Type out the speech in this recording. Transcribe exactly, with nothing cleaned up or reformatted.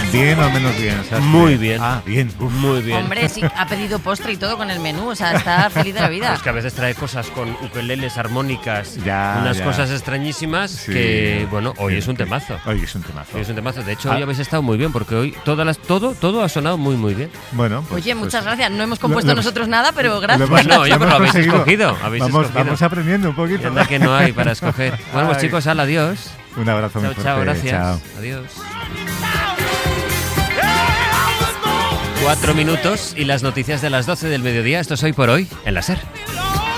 ¿Bien o menos bien? ¿Sabes? Muy bien. Ah, bien. Uf. Muy bien. Hombre, sí, ha pedido postre y todo con el menú, o sea, está feliz de la vida. Es que a veces trae cosas con ukeleles, armónicas, ya, unas ya. cosas extrañísimas Sí. que, bueno, hoy Sí, es un sí. temazo. Hoy es un temazo. Hoy es un temazo. De hecho, Ah. hoy habéis estado muy bien porque hoy todas las, todo, todo ha sonado muy, muy bien. Bueno, pues, Oye, muchas pues, gracias. No hemos compuesto lo- lo- nosotros nada, pero lo gracias. hemos- Bueno, oye, pero hemos lo habéis conseguido. escogido, habéis vamos, escogido. vamos aprendiendo un poquito. Anda que no hay para escoger. Bueno, pues Ay. chicos, al adiós. Un abrazo muy Chao, fuerte. chao, gracias. Chao. Adiós. Cuatro minutos y las noticias de las doce del mediodía. Esto es Hoy por Hoy en la SER.